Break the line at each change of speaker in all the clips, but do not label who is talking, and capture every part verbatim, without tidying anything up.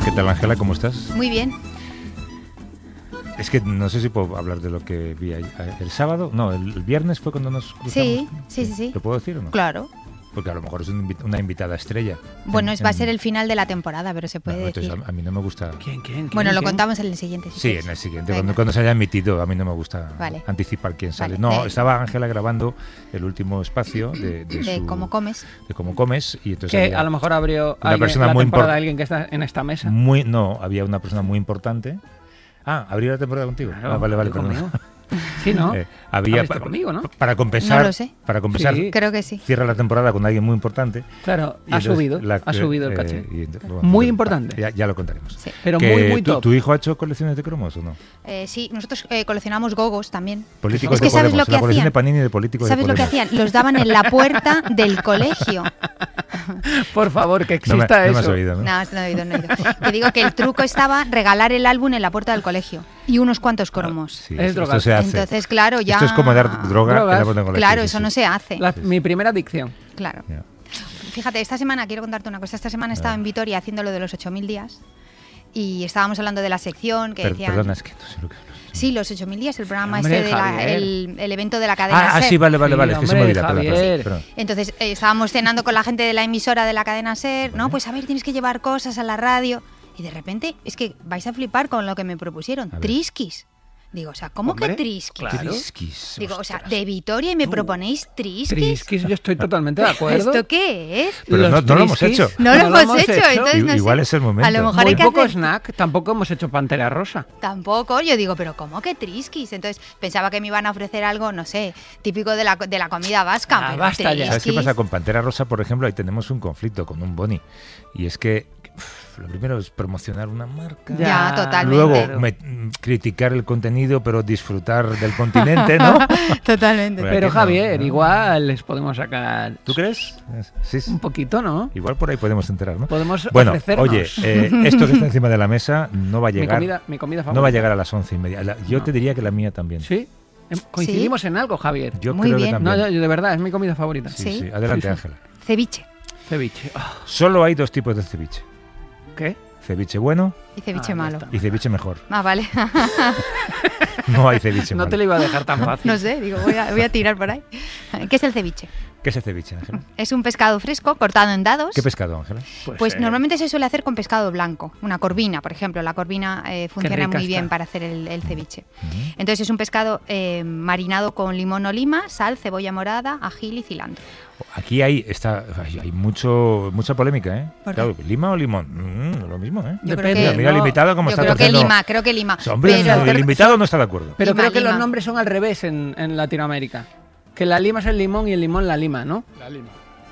¿Qué tal, Ángela? ¿Cómo estás?
Muy bien.
Es que no sé si puedo hablar de lo que vi ahí. ¿El sábado? No, el viernes fue cuando nos cruzamos.
Sí, sí, sí, sí.
¿Lo puedo decir o no?
Claro.
Porque a lo mejor es un invi- una invitada estrella.
Bueno,
En-
es, va a
en-
ser el final de la temporada, pero se puede
No, entonces
decir.
a, a mí no me gusta...
¿Quién, quién? quién
Bueno, lo
quién?
contamos en el siguiente. si
Sí,
quieres.
en el siguiente,
Venga.
cuando, cuando se haya emitido. A mí no me gusta
Vale.
anticipar quién sale.
Vale,
No,
de-
estaba Ángela grabando el último espacio de, de,
De
su-
cómo comes.
de cómo comes. Y entonces
Que
había
a lo mejor abrió
una
alguien,
persona
la
muy
temporada
impor-
de alguien que está en esta mesa.
muy No, había una persona muy importante. Ah, ¿abrió la temporada contigo?
Claro,
ah, vale, vale,
conmigo.
perdón.
Sí, ¿no?
Eh, había
Hablaste
pa-
conmigo, ¿no?
Para compensar,
No lo sé.
para compensar,
Sí.
Creo que sí.
cierra la temporada con alguien muy importante.
Claro,
Y
ha
entonces
subido,
la-
ha subido el
eh,
caché.
y ent- bueno,
Muy
ya-
importante.
Ya, ya lo contaremos.
Sí.
Pero
Que
muy, muy
tu,
top.
¿Tu hijo ha hecho colecciones de cromos o no?
Eh, sí, nosotros eh, coleccionamos gogos también.
Políticos
Es que
de
¿sabes
Podemos,
lo que
la colección
hacían?
de Panini de políticos
¿Sabes
de
lo que
Podemos.
hacían? Los daban en la puerta del colegio.
Por favor, que
No me,
exista
no me has
eso.
oído, ¿no?
No, no he oído, no he oído. Te digo que el truco estaba regalar el álbum en la puerta del colegio. Y unos cuantos cromos.
Sí,
Es
esto,
drogar.
esto se hace.
Entonces, claro, ya...
Esto es como dar droga en
Drogas.
la puerta del colegio,
Claro,
sí,
eso
sí.
no se hace.
La- mi primera adicción.
Claro.
Ya.
Fíjate, esta semana, quiero contarte una cosa, esta semana estaba en Vitoria haciendo lo de los ocho mil días y estábamos hablando de la sección que
Per-
decían...
Perdona, es que no sé lo que hablas.
Sí, los ocho mil días, el programa
Hombre,
este, de la-
Javier.
el, el evento de la cadena
Ah, ah,
SER.
sí, vale, vale,
Sí,
vale, es que se me
hombre,
olvida. Perdón, perdón,
Javier.
perdón.
Entonces eh, estábamos cenando con la gente de la emisora de la cadena SER, no, pues a ver, tienes que llevar cosas a la radio. Y de repente, es que vais a flipar con lo que me propusieron,
A ver.
Trisquis. Digo, o sea, ¿cómo
Hombre,
que Trisquis?
claro.
Trisquis,
Digo, o sea,
ostras.
de Vitoria y me proponéis Trisquis.
Trisquis, yo estoy totalmente de acuerdo.
¿Esto qué es?
Pero
Los
no- no lo hemos
trisquis,
hecho.
No lo hemos hecho, entonces no
I- igual
sé.
es el momento.
A lo mejor
Muy
hay que
poco
hacer...
snack, tampoco hemos hecho Pantera Rosa.
Tampoco, yo digo, pero ¿cómo que Trisquis? Entonces pensaba que me iban a ofrecer algo, no sé, típico de la, de la comida vasca.
Ah,
pero
basta ya.
¿Sabes qué
Trisquis-
pasa con Pantera Rosa, por ejemplo? Ahí tenemos un conflicto con un boni. Y es que uf, lo primero es promocionar una marca.
Ya, totalmente.
Luego me- mm, criticar el contenido, pero disfrutar del continente, ¿no?
Totalmente.
Bueno,
Pero
aquí no,
Javier,
¿no?
igual les podemos sacar
¿Tú crees? Sí, sí.
un poquito, ¿no?
Igual por ahí podemos enterar, ¿no?
Podemos
Bueno,
ofrecernos.
oye, eh, esto que está encima de la mesa no va a
mi
llegar,
comida, mi comida favorita.
no va a llegar a las once y media. La- yo
No.
te diría que la mía también.
Sí. Em, Coincidimos en algo, Javier.
Yo
Muy
creo
bien.
que
No,
también.
yo, yo de verdad, es mi comida favorita.
Sí,
¿Sí?
sí. Adelante,
Sí, sí.
Ángela.
Ceviche
Ceviche. Ah,
Solo hay dos tipos de ceviche.
¿Qué?
Ceviche bueno
y ceviche
Ah, ya
malo.
está.
y ceviche mejor.
Ah, vale.
No hay ceviche
No
malo.
te lo iba a dejar tan fácil.
No sé, digo, voy a, voy a tirar por ahí. ¿Qué es el ceviche?
¿Qué es el ceviche, Ángela?
Es un pescado fresco cortado en dados.
¿Qué pescado, Ángela?
Pues
eh,
normalmente se suele hacer con pescado blanco, una corvina, por ejemplo. La corvina eh, funciona
rica
muy bien
está.
para hacer el, el ceviche.
Ujú.
Entonces es un pescado eh, marinado con limón o lima, sal, cebolla morada, ají y cilantro.
Aquí hay está hay, hay mucho mucha polémica, ¿eh?
¿Por qué?
Claro, ¿lima o limón? Mm, lo mismo, ¿eh?
Yo
Depende,
creo que,
Mira el
no,
invitado como
yo
está
creo que
torciendo.
lima, creo que lima.
O sea, hombre,
Pero-
el invitado no está de acuerdo.
Pero
Lima,
creo que
lima.
los nombres son al revés en, en Latinoamérica. Que la lima es el limón y el limón la lima, ¿no?
La lima.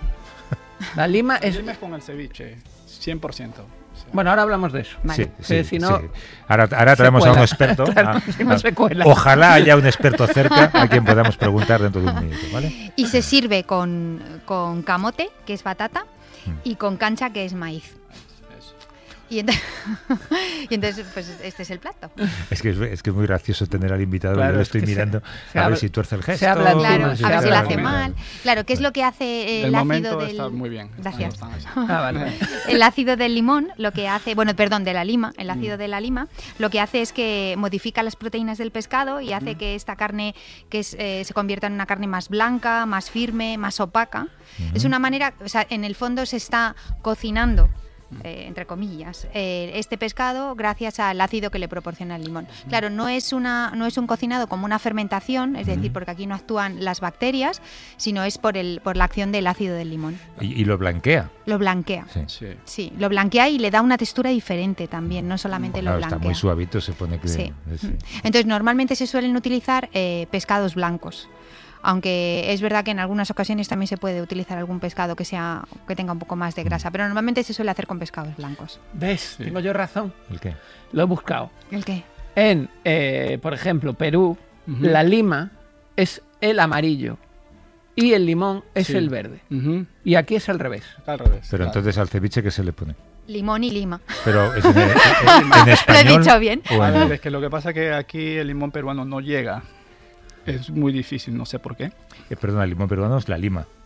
La lima
La
es...
lima es con el ceviche, cien por ciento. O sea,
Bueno, ahora hablamos de eso.
Vale.
Sí,
Que
sí,
si no,
sí. Ahora, ahora traemos a un
cuela.
experto.
Claro,
a-
si no
a-
se cuela.
Ojalá haya un experto cerca a quien podamos preguntar dentro de un minuto, ¿vale?
Y se sirve con, con camote, que es batata,
Mm.
y con cancha, que es maíz.
eso.
Y, ent- y entonces, pues este es el plato.
Es que es, es que es muy gracioso tener al invitado.
Claro,
yo lo
es
estoy
que se-
mirando
se
a
habla-
ver si tuerce el gesto.
se habla encima,
Claro,
sí,
a ver si lo
claro,
hace
claro.
mal. Claro, ¿qué es lo que hace eh, el
Del
ácido
momento
del...
está muy bien.
Gracias.
Están- están-
Ah, vale.
El ácido del limón lo que hace, bueno, perdón, de la lima, el
Mm.
ácido de la lima, lo que hace es que modifica las proteínas del pescado y
Mm.
hace que esta carne que es, eh, se convierta en una carne más blanca, más firme, más opaca. Es una manera, o sea, en el fondo se está cocinando. Eh, entre comillas, eh, este pescado gracias al ácido que le proporciona el limón. Claro, no es una no es un cocinado como una fermentación, es decir, porque aquí no actúan las bacterias, sino es por el por la acción del ácido del limón.
Y, y lo blanquea.
Lo blanquea.
Sí.
Sí.
Sí, lo blanquea y le da una textura diferente también, no solamente
Claro,
lo
está
blanquea.
muy suavito, se pone que...
Sí.
sí.
Entonces, normalmente se suelen utilizar eh, pescados blancos. Aunque es verdad que en algunas ocasiones también se puede utilizar algún pescado que sea que tenga un poco más de grasa, pero normalmente se suele hacer con pescados blancos.
¿Ves?
Sí.
Tengo yo razón.
¿El qué?
Lo he buscado.
¿El qué?
En, eh, por ejemplo, Perú,
Ujú.
la lima es el amarillo y el limón es
Sí.
el verde.
Ujú.
Y aquí es al revés.
Al revés.
Pero
claro.
entonces al ceviche, ¿qué se le pone?
Limón y lima.
Pero es en, en- en español.
Lo he dicho bien.
o
A
en-
ver, es que lo que pasa es que aquí el limón peruano no llega. Es muy difícil, no sé por qué.
eh, perdona, el limón peruano es la lima.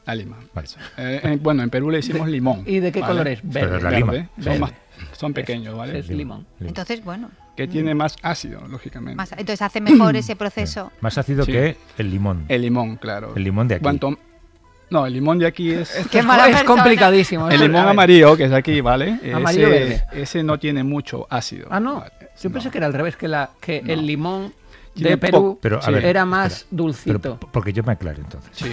La lima.
Vale.
Eh, eh, bueno, en Perú le decimos limón.
¿Y de qué
¿vale?
color es?
Pero
Verde.
es la lima.
Verde. Son,
Verde.
más, son pequeños, ¿vale?
Es limón.
Entonces, bueno,
Que tiene más ácido, lógicamente.
más, entonces hace mejor ese proceso.
Más ácido
Sí.
que el limón.
El limón, claro.
El limón de aquí.
Cuanto- No, el limón de aquí es...
Qué
Es,
mala
es
persona.
complicadísimo.
El
A
limón
ver.
amarillo, que es aquí, ¿vale?
Amarillo
ese,
verde.
ese no tiene mucho ácido.
Ah, no.
Vale,
Yo
no.
pensé que era al revés, que, la, que
No.
el limón
Tiene
de Perú
po-
Pero, a
Sí.
ver,
era más
espera.
dulcito.
Pero, p- porque yo me aclaro entonces.
Sí.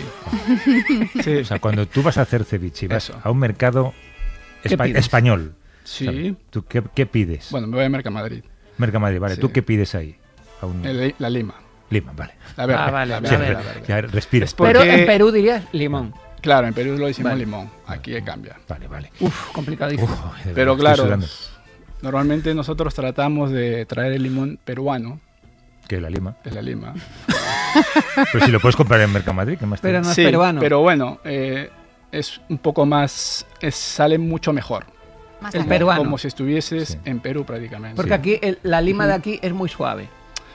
sí.
O sea, cuando tú vas a hacer ceviche y vas
Eso.
a un mercado
¿Qué
espa-
pides?
español,
Sí.
¿sabes? ¿Tú qué, qué pides?
Bueno, me voy a Mercamadrid.
Mercamadrid, vale.
Sí.
¿Tú qué pides ahí? A un...
El- la lima.
Lima, vale.
La verde.
Ah, vale,
la
la
Sí,
verde,
verde.
la verde.
ya respira.
Es
Pero
porque-
en Perú dirías limón.
Claro, en Perú lo decimos
Vale.
limón. Aquí cambia.
Vale, vale.
Uf, complicadísimo.
Uf, de verdad,
Pero
estoy
claro,
sudando.
normalmente nosotros tratamos de traer el limón peruano,
Que la lima.
de la lima.
Pero si lo puedes comprar en Mercamadrid, ¿qué más
Pero
tiene?
no es peruano.
pero bueno, eh, es un poco más, es- sale mucho mejor.
Más
El
allá.
peruano.
Como si estuvieses
Sí.
en Perú prácticamente.
Porque
Sí.
aquí el- la lima de aquí es muy suave.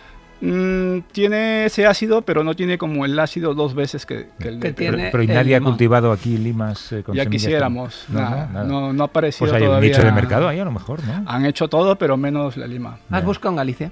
Mm, tiene ese ácido, pero no tiene como el ácido dos veces que, que el
Que
de
Pero,
tiene
pero ¿y
el
nadie ha
limón.
cultivado aquí limas eh, con
Ya
semillas
quisiéramos,
con- No,
nada,
no, nada.
no, no ha aparecido
Pues hay un
todavía.
nicho de mercado ahí a lo mejor, ¿no?
Han hecho todo, pero menos la lima.
¿Has
Ya.
buscado en Galicia?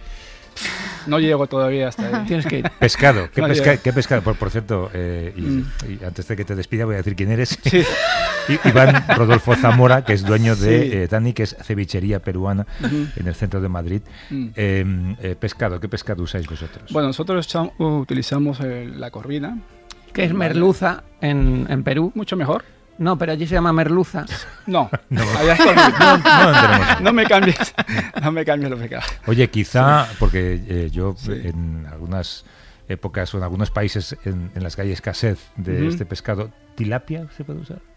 No llego todavía hasta ahí.
Tienes que ir.
Pescado, ¿qué,
No,
pesca-
ya.
qué pescado? Por, por cierto, eh, y,
Mm.
y antes de que te despida voy a decir quién eres.
Sí.
I- Iván Rodolfo Zamora, que es dueño de
Sí.
eh, Dani, que es cevichería peruana
Ujú.
en el centro de Madrid.
Mm.
Eh, eh, pescado, ¿qué pescado usáis vosotros?
Bueno, nosotros echam- utilizamos eh, la corvina,
Que es
Vale.
merluza en, en Perú.
mucho mejor.
No, pero allí se llama merluza.
No,
No.
allá es corvina.
No entremos.
No me cambies, no me cambies los pecados.
Oye, quizá, porque eh, yo
Sí.
en algunas épocas o en algunos países en, en las que hay escasez de
Ujú.
este pescado, ¿tilapia se puede usar?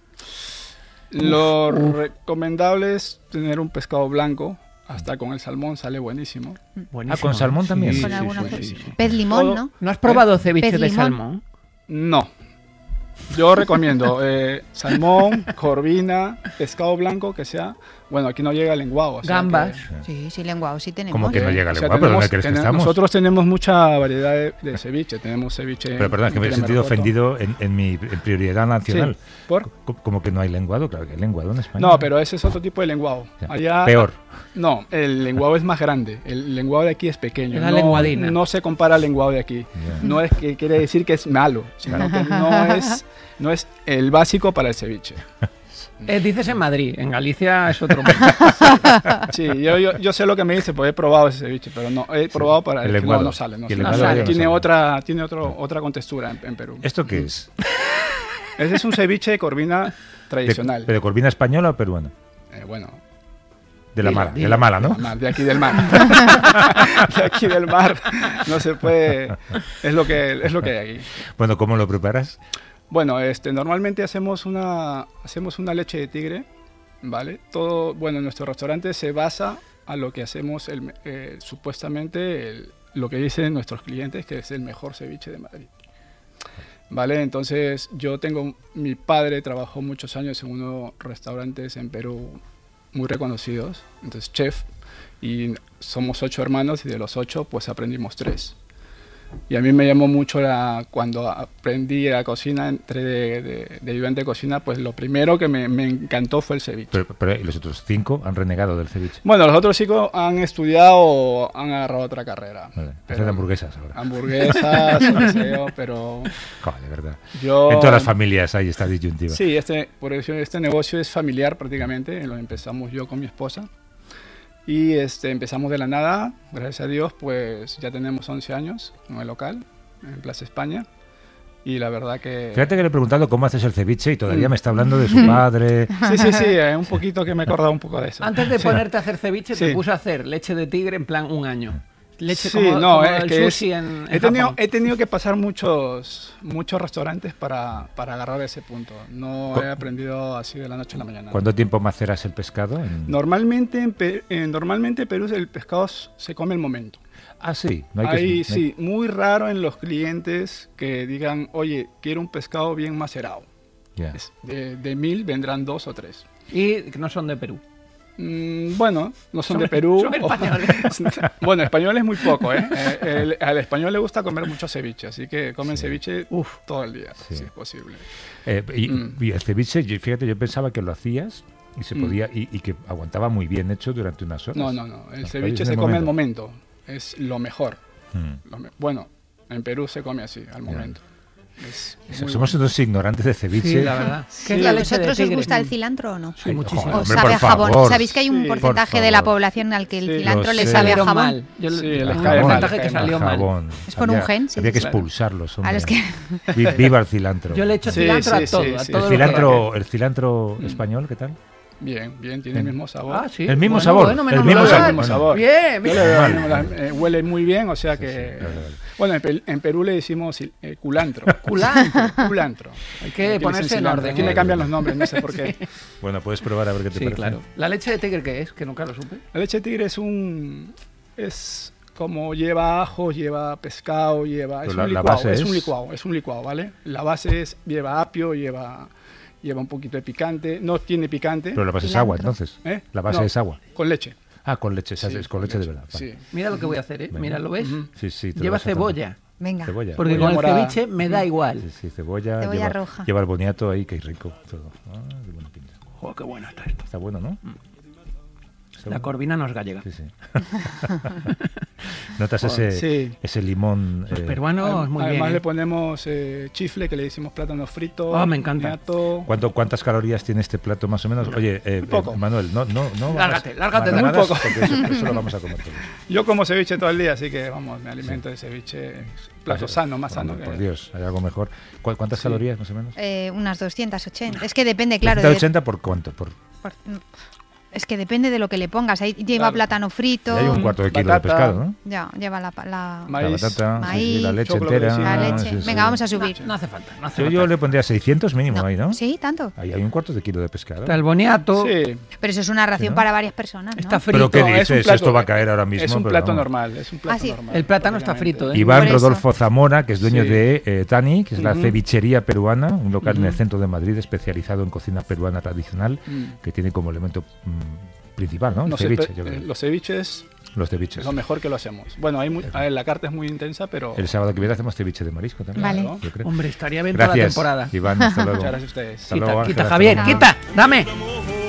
Lo recomendable es tener un pescado blanco, hasta con el salmón sale buenísimo.
Ah, con salmón también.
Sí,
Con
sí,
alguna
sí,
ce-
sí, sí.
Pez limón,
Todo-
¿no?
¿No has probado ceviche
Pez
de
limón.
salmón?
No. Yo recomiendo eh, salmón, corvina, pescado blanco que sea. Bueno, aquí no llega el lenguado. o sea
Gambas.
que-
Sí, sí, lenguado, sí tenemos.
¿Cómo que no
Eh,
llega
o
el
sea,
lenguado? ¿Pero dónde
tenemos-
crees que
tenemos-
estamos?
Nosotros tenemos mucha variedad de, de ceviche. Tenemos ceviche.
Pero perdón, es que me he
en
sentido
Rocoto.
ofendido en, en mi en prioridad nacional.
Sí, ¿por?
Co- Como que no hay lenguado, claro que hay lenguado en España.
No, pero ese es otro tipo de lenguado.
Ya.
Allá,
Peor.
No, el lenguado es más grande. El lenguado de aquí es pequeño.
Es la
no,
lenguadina.
no se compara al lenguado de aquí.
Ya.
No es que quiere decir que es malo, sino que no es, no es el básico para el ceviche.
Eh, dices en Madrid, en Galicia es otro.
Sí, yo, yo, yo sé lo que me dice, porque he probado ese ceviche, pero no, he probado para
El
el, que
lenguado.
no, no sale. No
Y el
sale.
lenguado ya no
Tiene
sale.
otra, tiene otro, otra contextura en, en Perú.
¿Esto qué es?
Ese es un ceviche de corvina
De,
tradicional.
¿Pero corvina española o peruana?
Eh, bueno,
De la
Dilo,
mala, de
dilo.
la mala,
de,
¿no?
la mar, de aquí del mar. De aquí del mar. No se puede. Es lo que, es lo que hay aquí.
Bueno, ¿cómo lo preparas?
Bueno, este, normalmente hacemos una, hacemos una leche de tigre, ¿vale? Todo, bueno, en nuestro restaurante se basa a lo que hacemos, el, eh, supuestamente, el- lo que dicen nuestros clientes, que es el mejor ceviche de Madrid. ¿Vale? Entonces, yo tengo, mi padre trabajó muchos años en unos restaurantes en Perú muy reconocidos, entonces chef, y somos ocho hermanos y de los ocho, pues aprendimos tres. Y a mí me llamó mucho la, cuando aprendí la cocina, entré de, de, de ayudante de cocina, pues lo primero que me, me encantó fue el ceviche.
Pero, pero ¿y los otros cinco han renegado del ceviche?
Bueno, los otros chicos han estudiado o han agarrado otra carrera.
Vale,
Pero-
hacen hamburguesas ahora.
Hamburguesas, salseo, pero
Joder, de verdad.
yo...
En todas las familias hay esta disyuntiva.
Sí, este, por eso este negocio es familiar prácticamente, lo empezamos yo con mi esposa. Y este, empezamos de la nada, gracias a Dios, pues ya tenemos once años en el local, en Plaza España. Y la verdad que...
Fíjate que le he preguntado cómo haces el ceviche y todavía
Mm.
me está hablando de su padre.
Sí, sí, sí, eh, un poquito que me he acordado un poco de eso.
Antes de
Sí.
ponerte a hacer ceviche, te
Sí.
puse a hacer leche de tigre en plan un año. Leche
Sí,
como,
no,
como
es
el
que es-
sushi en, en
He tenido,
Japón.
he tenido que pasar muchos, muchos restaurantes para, para agarrar ese punto. No
Co-
he aprendido así de la noche a la mañana.
¿Cuánto tiempo maceras el pescado? En-
Normalmente en, Pe- en- normalmente en Perú el pescado s- se come al momento.
Ah, sí. No hay que,
Ahí
no hay-
sí, muy raro en los clientes que digan, oye, quiero un pescado bien macerado.
Ya.
Es- De, de mil vendrán dos o tres.
Y que no son de Perú.
Mm, bueno, no son,
Son-
de Perú.
son españoles.
Bueno, españoles muy poco, ¿eh? Eh, el- al español le gusta comer mucho ceviche, así que comen
Sí.
ceviche
Uf.
todo el día,
Sí.
si es posible.
Eh, y,
Mm.
y el ceviche, yo- fíjate, yo pensaba que lo hacías y se
Mm.
podía y, y que aguantaba muy bien hecho durante unas horas.
No, no, no. El
No,
ceviche
es
se
el
come al
momento.
momento. Es lo mejor.
Mm.
Lo me- bueno, en Perú se come así, al
Ya.
momento. Es
So-
muy
Somos
bueno.
unos ignorantes de ceviche.
Sí, la verdad. ¿Qué
Sí.
es la
¿A
leche de
vosotros os
tigre?
gusta el cilantro o no?
Sí, muchísimo.
Joder,
¿O
hombre,
sabe a
por
jabón?
favor.
¿Sabéis que hay un
Sí.
porcentaje
Por
de la
favor.
población al que el
Sí,
cilantro
lo
le
sé.
sabe a
Salieron
jabón?
mal. Yo,
Sí,
un
les
cae
porcentaje
mal,
que
cae mal.
salió mal.
Jabón.
Es por un
Había-
gen, sí,
Había que
claro.
expulsarlos.
Ahora es
hombre.
que
Vi- Viva el cilantro.
Yo le echo
Sí,
cilantro
sí,
a todo.
sí,
a
sí.
todo
el
lo que
cilantro, el cilantro
Mm.
español, ¿qué tal?
Bien, bien, tiene el mismo sabor.
Ah, sí.
El mismo
Bueno,
sabor,
bueno,
el
menos
mismo
mal.
sabor.
El mismo sabor.
Bien,
Yo
bien.
le veo,
Vale.
la- eh, huele muy bien, o sea
Sí,
que...
sí, vale, vale.
Bueno, en, Pe- en Perú le decimos sil- eh, culantro.
Culantro.
Culantro.
Hay que
Aquí le
ponerse
dicen
en
cilantro.
orden.
Aquí le
¿eh?
cambian los nombres, no sé por qué.
Bueno, puedes probar a ver qué te
Sí,
parece.
claro. ¿La leche de tigre qué es? Que nunca lo supe.
La leche de tigre es un... es como lleva ajo, lleva pescado, lleva...
Pero
Es
la-
un
la
licuado,
base
es
es-
un licuado, es un licuado, ¿vale? La base es... lleva apio, lleva... lleva un poquito de picante, no tiene picante.
Pero la base es
Cilantro.
agua, entonces.
¿eh?
La base
No,
es agua.
Con leche.
Ah, con leche,
Sí,
es con leche de verdad. Vale.
Sí.
Mira lo que voy a hacer, ¿eh?
Venga.
Mira, ¿lo ves?
Ujú.
Sí, sí. te lo
Lleva
vas a tomar.
cebolla.
Venga.
Cebolla.
Porque
Cebolla
con el
morada.
ceviche me da igual.
Sí, sí, cebolla.
Cebolla
lleva,
roja.
Lleva el boniato ahí, que rico. Todo. Ah, qué buena pinta.
Joder, qué bueno está esto.
Está bueno, ¿no? Está
La
bueno.
corvina no es gallega.
Sí, sí. Notas ese,
Sí.
ese limón.
Los
eh,
peruanos, muy
Además
bien.
le
¿eh?
ponemos eh, chifle, que le decimos plátano frito.
Ah, me encanta.
boniato.
¿Cuánto, ¿Cuántas calorías tiene este plato más o menos? Oye, eh,
poco.
eh, Manuel, no, no, no.
Lárgate, lárgate.
Muy
Muy poco.
Porque eso, eso lo vamos a comer todos.
Yo como ceviche todo el día, así que vamos, me alimento de ceviche. Plato sano, más sano.
Hombre,
que-
por Dios, hay algo mejor. ¿Cu- ¿Cuántas
Sí.
calorías más o menos?
Eh, unas doscientas ochenta. Es que depende, claro.
¿doscientos
de-
ochenta por cuánto? Por,
por- es que depende de lo que le pongas. Ahí lleva
Claro.
plátano frito.
hay un cuarto de kilo
Batata.
de pescado, ¿no?
Ya, lleva la, la,
Maíz.
La batata, sí, sí,
Maíz,
la leche
chocolate,
entera.
sí.
la
Ah,
leche.
sí, sí.
Venga, vamos a subir.
No, no hace falta. No hace
Yo,
falta.
yo le pondría seiscientos mínimo ahí, ¿no?
Sí, tanto.
Ahí hay un cuarto de kilo de pescado.
Está el boniato.
Sí,
Pero eso es una ración
¿no?
para varias personas, ¿no?
Está frito.
¿Pero qué
No, es un
dices?
plato-
Esto va a caer ahora mismo.
es un
pero
plato
vamos.
normal. Es un plato
Ah, sí.
normal.
El plátano está
prácticamente.
frito, ¿eh?
Iván
Por eso.
Rodolfo Zamora, que es dueño
Sí.
de eh, Tani, que es la
Ujú.
cevichería peruana, un local en el
Ujú.
centro de Madrid especializado en cocina peruana tradicional,
Mm.
que tiene como elemento mm, principal, ¿no? El
No sé,
ceviche,
pe-
yo creo.
eh, los ceviches
Los ceviches.
es lo mejor que lo hacemos. Bueno, hay muy- a ver, la carta es muy intensa, pero
El sábado que viene hacemos ceviche de marisco también.
Vale.
¿no? Yo creo.
Hombre, estaría bien toda la
Gracias,
temporada.
Iván, hasta luego.
muchas gracias a ustedes.
Hasta
Quita,
luego,
quita,
Ángela,
Javier,
hasta luego.
quita, dame.